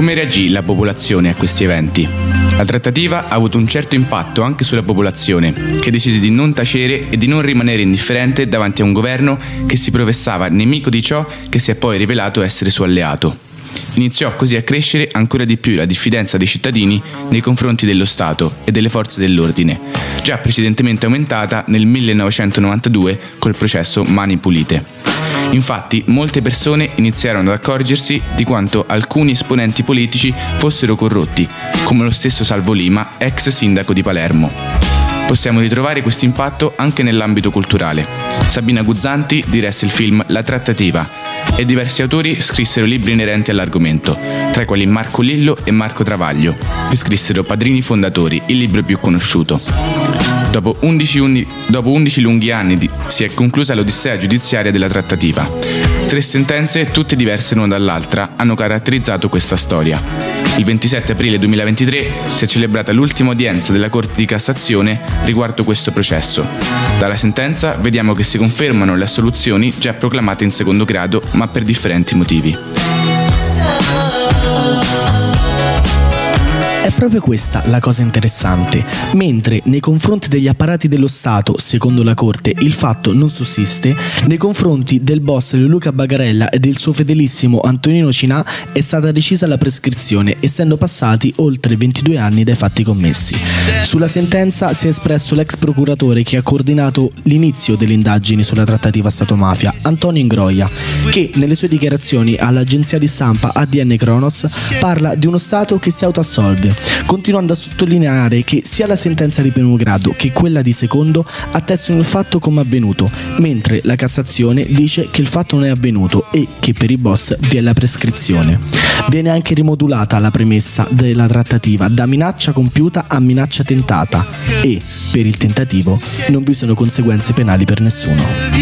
Come reagì la popolazione a questi eventi? La trattativa ha avuto un certo impatto anche sulla popolazione, che decise di non tacere e di non rimanere indifferente davanti a un governo che si professava nemico di ciò che si è poi rivelato essere suo alleato. Iniziò così a crescere ancora di più la diffidenza dei cittadini nei confronti dello Stato e delle forze dell'ordine, già precedentemente aumentata nel 1992 col processo Mani Pulite. Infatti, molte persone iniziarono ad accorgersi di quanto alcuni esponenti politici fossero corrotti, come lo stesso Salvo Lima, ex sindaco di Palermo. Possiamo ritrovare questo impatto anche nell'ambito culturale. Sabina Guzzanti diresse il film La trattativa e diversi autori scrissero libri inerenti all'argomento, tra i quali Marco Lillo e Marco Travaglio, che scrissero Padrini fondatori, il libro più conosciuto. Dopo 11 lunghi anni si è conclusa l'odissea giudiziaria della trattativa. 3 sentenze, tutte diverse l'una dall'altra, hanno caratterizzato questa storia. Il 27 aprile 2023 si è celebrata l'ultima udienza della Corte di Cassazione riguardo questo processo. Dalla sentenza vediamo che si confermano le assoluzioni già proclamate in secondo grado, ma per differenti motivi. È proprio questa la cosa interessante. Mentre nei confronti degli apparati dello Stato, secondo la Corte, il fatto non sussiste, nei confronti del boss Luca Bagarella e del suo fedelissimo Antonino Cinà è stata decisa la prescrizione, essendo passati oltre 22 anni dai fatti commessi. Sulla sentenza si è espresso l'ex procuratore che ha coordinato l'inizio delle indagini sulla trattativa Stato-mafia, Antonio Ingroia, che nelle sue dichiarazioni all'agenzia di stampa ADN Kronos parla di uno Stato che si autoassolve, continuando a sottolineare che sia la sentenza di primo grado che quella di secondo attestano il fatto come avvenuto, mentre la Cassazione dice che il fatto non è avvenuto e che per i boss vi è la prescrizione. Viene anche rimodulata la premessa della trattativa da minaccia compiuta a minaccia tentata e, per il tentativo, non vi sono conseguenze penali per nessuno.